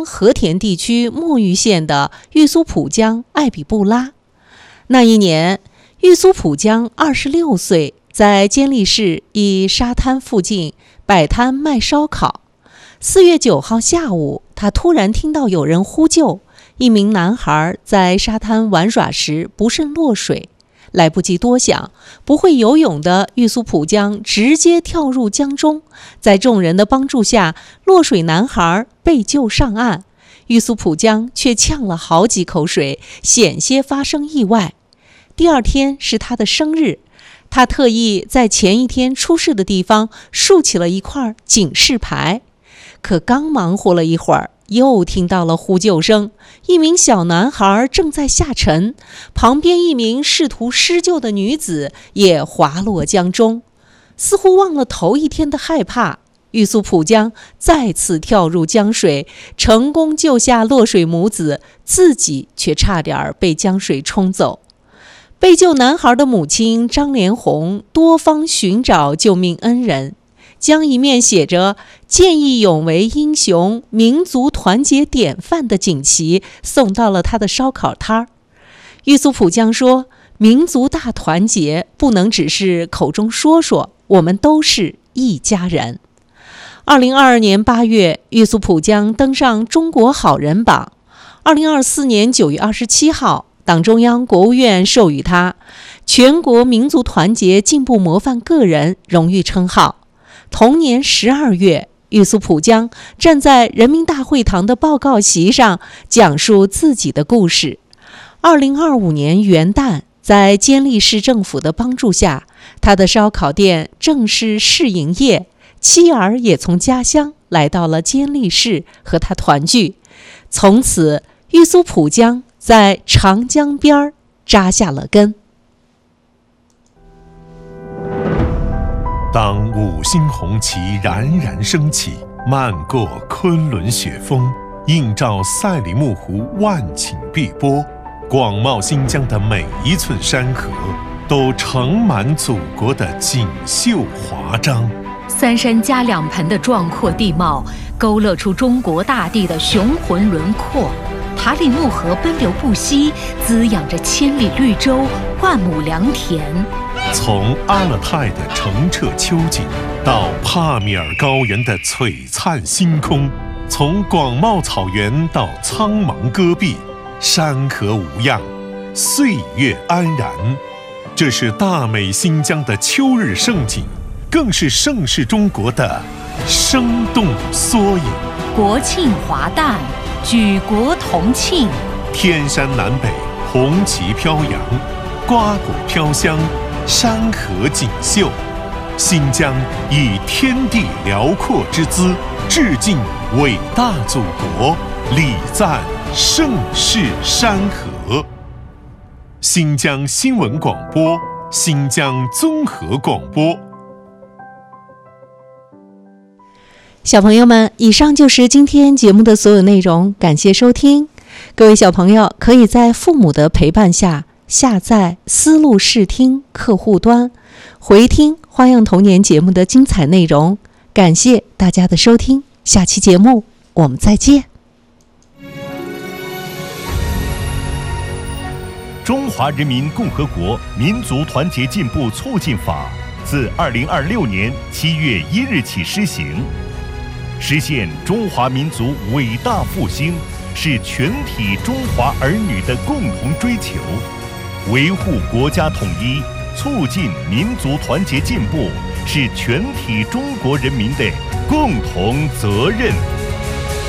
和田地区墨玉县的玉苏浦江艾比布拉。那一年，玉苏浦江26岁，在监利市一沙滩附近摆摊卖烧烤。4月9号下午，他突然听到有人呼救，一名男孩在沙滩玩耍时不慎落水。来不及多想，不会游泳的玉苏浦江直接跳入江中，在众人的帮助下，落水男孩被救上岸。玉苏浦江却呛了好几口水，险些发生意外。第二天是他的生日，他特意在前一天出事的地方竖起了一块警示牌。可刚忙活了一会儿，又听到了呼救声，一名小男孩正在下沉，旁边一名试图施救的女子也滑落江中。似乎忘了头一天的害怕，玉苏浦江再次跳入江水，成功救下落水母子，自己却差点被江水冲走。被救男孩的母亲张连红多方寻找救命恩人，将一面写着“见义勇为英雄，民族团结典范”的锦旗送到了他的烧烤摊儿。玉苏浦江说：“民族大团结不能只是口中说说，我们都是一家人。”2022年8月，玉苏浦江登上中国好人榜。2024年9月27号，党中央、国务院授予他全国民族团结进步模范个人荣誉称号。同年12月，玉苏浦江站在人民大会堂的报告席上讲述自己的故事。2025年元旦，在监利市政府的帮助下，他的烧烤店正式试营业，妻儿也从家乡来到了监利市和他团聚。从此，玉苏浦江在长江边扎下了根。 当五星红旗冉冉升起，漫过昆仑雪峰，映照赛里木湖万顷碧波，广袤新疆的每一寸山河都盛满祖国的锦绣华章。 三山加两盆的壮阔地貌，勾勒出中国大地的雄浑轮廓。塔里木河奔流不息，滋养着千里绿洲，万亩良田。 从阿勒泰的澄澈秋景，到帕米尔高原的璀璨星空，从广袤草原到苍茫戈壁，山河无恙，岁月安然。这是大美新疆的秋日盛景，更是盛世中国的生动缩影。 国庆华诞，举国同庆， 天山南北，红旗飘扬，瓜果飘香，山河锦绣。新疆以天地辽阔之姿，致敬伟大祖国，礼赞盛世山河。新疆新闻广播，新疆综合广播。 小朋友们，以上就是今天节目的所有内容，感谢收听。各位小朋友可以在父母的陪伴下下载思路视听客户端，回听花样童年节目的精彩内容。感谢大家的收听，下期节目我们再见。 中华人民共和国民族团结进步促进法自2026年7月1日起施行。实现中华民族伟大复兴是全体中华儿女的共同追求，维护国家统一，促进民族团结进步是全体中国人民的共同责任。